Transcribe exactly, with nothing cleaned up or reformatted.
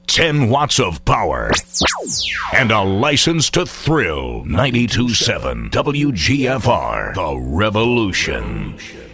ten watts of power, and a license to thrill. ninety-two point seven W G F R, The Revolution.